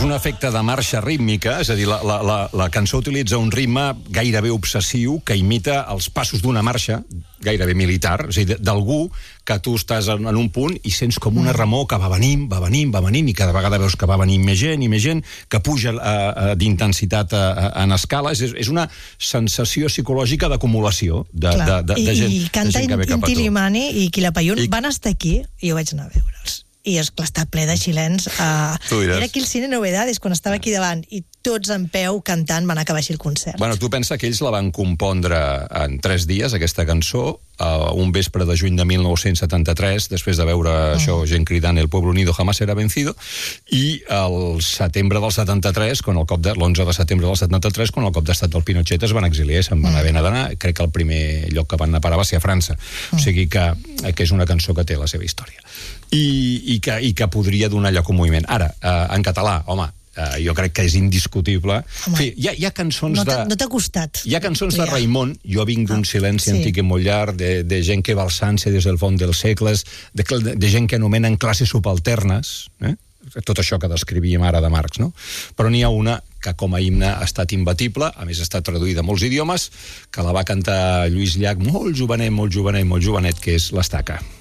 un efecte de marxa rítmica, és a dir, la cançó utilitza un ritme gairebé obsessiu que imita els passos d'una marxa gairebé militar, és a dir, d'algú que tu estàs en un punt i sents com una remor que va venint, i cada vegada veus que va venint més gent, que puja d'intensitat en escales. És una sensació psicològica d'acumulació de gent. I canta Inti Illimani i Quilapayún van estar aquí i jo vaig anar a veure'ls. I esclar, està ple de xilens. Era aquí el Cine Novedades, quan estava aquí davant, i tots en peu cantant van acabar així el concert. Bueno, tu pensa que ells la van compondre en 3 dies, aquesta cançó, un vespre de juny de 1973, després de veure això, gent cridant El pueblo unido jamás será vencido, i el setembre del 73, l'11 de setembre del 73, quan el cop d'estat del Pinochet es van exiliar, se'n van haver d'anar. Crec que el primer lloc que van anar a parar va ser a França. O sigui que és una cançó que té la seva història. I que podria donar lloc a un moviment. Ara, en català, home, jo crec que és indiscutible. En fi, hi ha cançons de... No t'ha costat. Hi ha cançons de Raimon, Jo vinc d'un silenci antic i molt llarg, de gent que va alçant-se des del fons dels segles, de gent que anomenen classes subalternes, tot això que descrivíem ara de Marx, no? Però n'hi ha una que com a himne ha estat imbatible, a més ha estat traduïda a molts idiomes, que la va cantar Lluís Llach molt jovenet, que és l'Estaca.